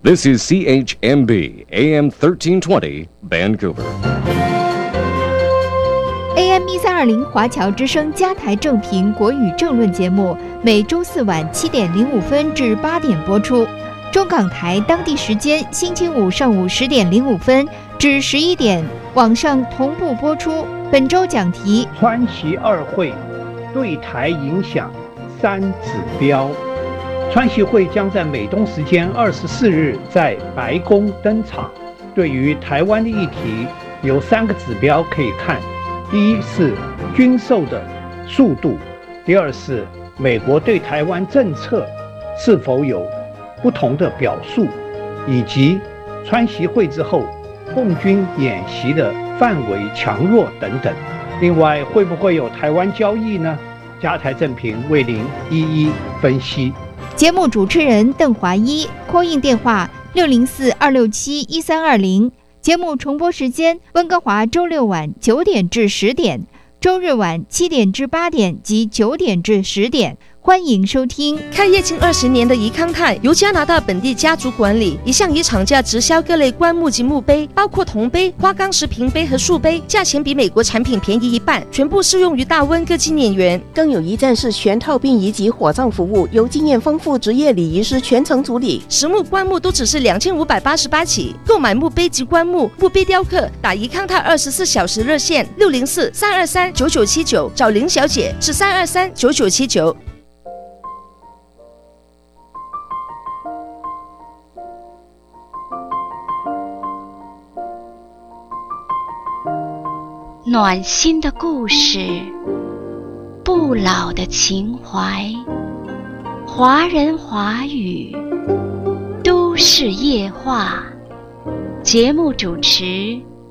This is CHMB AM 1320 Vancouver. AM 1320华侨之声加台正评国语政论节目，每周四晚7点05分至8点播出。中港台当地时间星期五上午10点05分至11点，网上同步播出。本周讲题： 川习二会对台影响3指标。川习会将在美东时间24日在白宫登场。对于台湾的议题，有3个指标可以看：第一是军售的速度，第二是美国对台湾政策是否有不同的表述，以及川习会之后共军演习的范围强弱等等。另外，会不会有台湾交易呢？加台正评为您一一分析。 节目主持人邓华一，call in电话604-267-1320。节目重播时间：温哥华周六晚9点至10点，周日晚7点至8点及9点至10点。欢迎收听。 开业近20年的怡康泰由加拿大本地家族管理，一向以厂价直销各类棺木及墓碑，包括铜杯、花岗石瓶杯和树碑，价钱比美国产品便宜一半，全部适用于大温哥纪念园。 更有一站式全套殡仪及火葬服务，由经验丰富职业礼仪师全程处理。 实木棺木都只是2588起，购买墓碑及棺木、墓碑雕刻，打怡康泰24小时热线604-323-9979，找林小姐是323-9979。 暖心的故事，不老的情怀，华人华语，都市夜话。节目主持